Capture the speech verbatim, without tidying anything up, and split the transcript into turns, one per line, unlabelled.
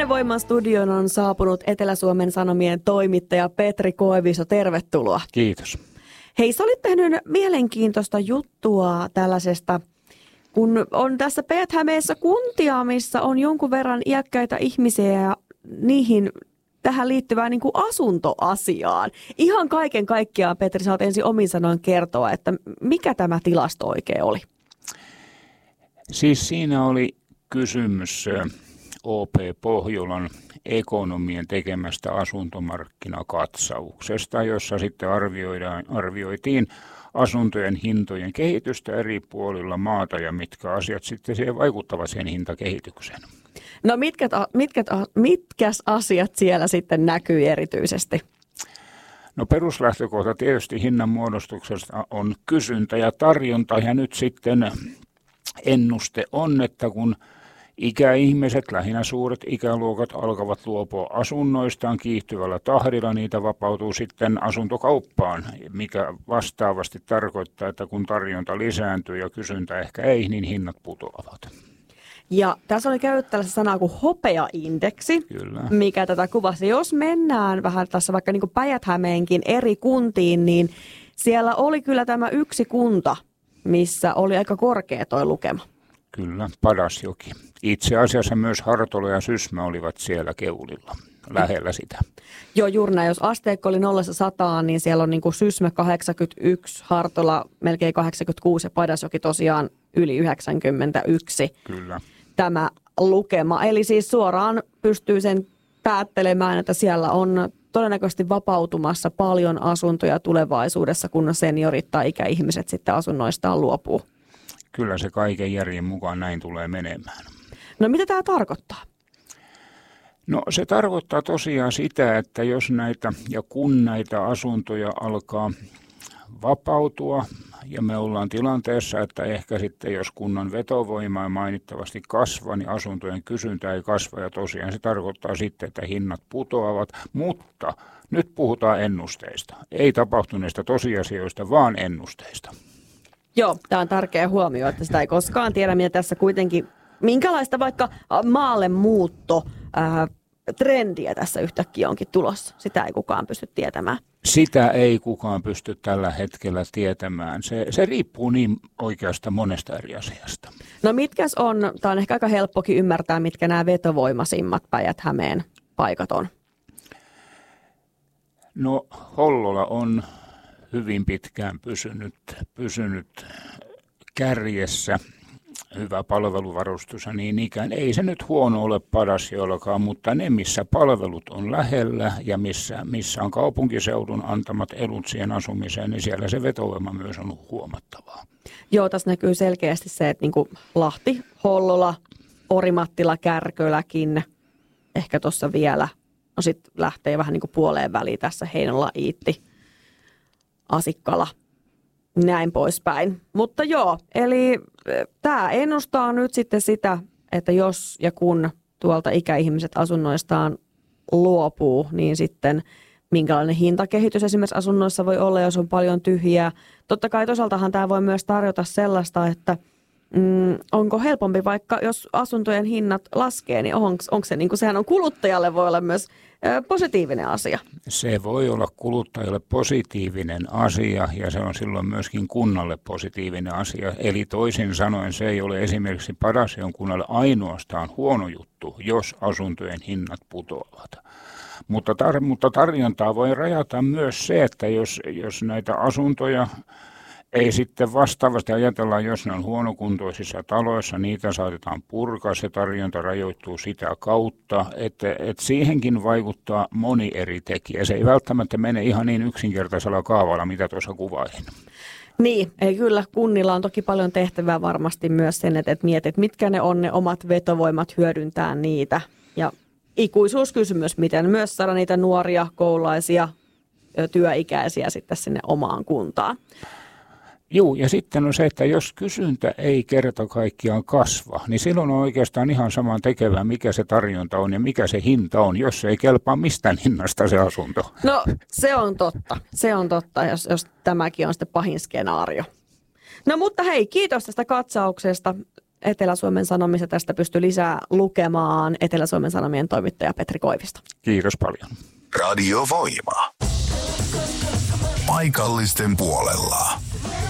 Fennovoiman studioon on saapunut Etelä-Suomen Sanomien toimittaja Petri Koivisto. Tervetuloa.
Kiitos.
Hei, sä olit tehnyt mielenkiintoista juttua tällaisesta, kun on tässä Päijät-Hämeessä kuntia, missä on jonkun verran iäkkäitä ihmisiä ja niihin tähän liittyvään niin kuin asuntoasiaan. Ihan kaiken kaikkiaan, Petri, sä oot ensin omin sanoin kertoa, että mikä tämä tilasto oikein oli?
Siis siinä oli kysymys O P Pohjolan ekonomien tekemästä asuntomarkkinakatsauksesta, jossa sitten arvioidaan, arvioitiin asuntojen hintojen kehitystä eri puolilla maata ja mitkä asiat sitten siihen vaikuttavat siihen hintakehitykseen.
No mitkä, mitkä, mitkäs asiat siellä sitten näkyy erityisesti?
No peruslähtökohta tietysti hinnan muodostuksesta on kysyntä ja tarjonta, ja nyt sitten ennuste on, että kun ikäihmiset, lähinnä suuret ikäluokat, alkavat luopua asunnoistaan kiihtyvällä tahdilla, niitä vapautuu sitten asuntokauppaan, mikä vastaavasti tarkoittaa, että kun tarjonta lisääntyy ja kysyntä ehkä ei, niin hinnat putoavat.
Ja tässä oli käytetty tällaista sanaa kuin hopeaindeksi,
Kyllä. Mikä
tätä kuvasi. Jos mennään vähän tässä vaikka niin kuin Päijät-Hämeenkin eri kuntiin, niin siellä oli kyllä tämä yksi kunta, missä oli aika korkea toi lukema.
Kyllä, Padasjoki. Itse asiassa myös Hartola ja Sysmä olivat siellä keulilla, lähellä sitä.
Joo, juuri näin. Jos asteikko oli nollasta sataan, niin siellä on niin kuin Sysmä kahdeksankymmentäyksi, Hartola melkein kahdeksankymmentäkuusi ja Padasjoki tosiaan yli yhdeksänkymmentäyksi.
Kyllä.
Tämä lukema. Eli siis suoraan pystyy sen päättelemään, että siellä on todennäköisesti vapautumassa paljon asuntoja tulevaisuudessa, kun seniorit tai ikäihmiset sitten asunnoistaan luopuu.
Kyllä se kaiken järjen mukaan näin tulee menemään.
No mitä tämä tarkoittaa?
No se tarkoittaa tosiaan sitä, että jos näitä ja kun näitä asuntoja alkaa vapautua ja me ollaan tilanteessa, että ehkä sitten jos kunnan vetovoima mainittavasti kasvaa, niin asuntojen kysyntä ei kasva ja tosiaan se tarkoittaa sitten, että hinnat putoavat, mutta nyt puhutaan ennusteista, ei tapahtuneista tosiasioista, vaan ennusteista.
Joo, tämä on tärkeä huomio, että sitä ei koskaan tiedä, mitä tässä kuitenkin, minkälaista vaikka maalle muutto ää, trendiä tässä yhtäkkiä onkin tulossa. Sitä ei kukaan pysty tietämään.
Sitä ei kukaan pysty tällä hetkellä tietämään. Se, se riippuu niin oikeastaan monesta eri asiasta.
No mitkäs on, tämä on ehkä aika helppokin ymmärtää, mitkä nämä vetovoimaisimmat Päijät-Hämeen paikat on.
No Hollola on hyvin pitkään pysynyt, pysynyt kärjessä, hyvä palveluvarustus ja niin ikään. Ei se nyt huono ole Padasjoellakaan, mutta ne missä palvelut on lähellä ja missä, missä on kaupunkiseudun antamat edut siihen asumiseen, niin siellä se vetovoima myös on huomattavaa. Joo,
tässä näkyy selkeästi se, että niin kuin Lahti, Hollola, Orimattila, Kärköläkin, ehkä tuossa vielä, no sitten lähtee vähän niin kuin puoleen väliin tässä Heinola, Iitti, Asikkala, näin poispäin. Mutta joo, eli tämä ennustaa nyt sitten sitä, että jos ja kun tuolta ikäihmiset asunnoistaan luopuu, niin sitten minkälainen hintakehitys esimerkiksi asunnoissa voi olla, jos on paljon tyhjiä. Totta kai toisaaltahan tämä voi myös tarjota sellaista, että mm, onko helpompi vaikka, jos asuntojen hinnat laskee, niin onko, onko se, niin kuin sehän on kuluttajalle voi olla myös positiivinen asia.
Se voi olla kuluttajalle positiivinen asia ja se on silloin myöskin kunnalle positiivinen asia. Eli toisin sanoen se ei ole esimerkiksi Padasjoen kunnalle ainoastaan huono juttu, jos asuntojen hinnat putoavat. Mutta, tar- mutta tarjontaa voi rajata myös se, että jos, jos näitä asuntoja ei sitten vastaavasti ajatellaan, jos ne on huonokuntoisissa taloissa, niitä saatetaan purkaa, se tarjonta rajoittuu sitä kautta, että, että siihenkin vaikuttaa moni eri tekijä. Se ei välttämättä mene ihan niin yksinkertaisella kaavalla, mitä tuossa kuvailin.
Niin, ei kyllä kunnilla on toki paljon tehtävää varmasti myös sen, että mietit, mitkä ne on ne omat vetovoimat hyödyntää niitä. Ja ikuisuuskysymys, miten myös saada niitä nuoria, koululaisia, työikäisiä sitten sinne omaan kuntaan.
Joo, ja sitten on se, että jos kysyntä ei kerta kaikkiaan kasva, niin silloin on oikeastaan ihan saman tekevää, mikä se tarjonta on ja mikä se hinta on, jos se ei kelpaa mistään hinnasta se asunto.
No se on totta, se on totta, jos, jos tämäkin on sitten pahin skenaario. No mutta hei, kiitos tästä katsauksesta. Etelä-Suomen Sanomissa. Tästä pystyy lisää lukemaan Etelä-Suomen Sanomien toimittaja Petri Koivisto.
Kiitos paljon.
Radio Voima. Paikallisten puolella.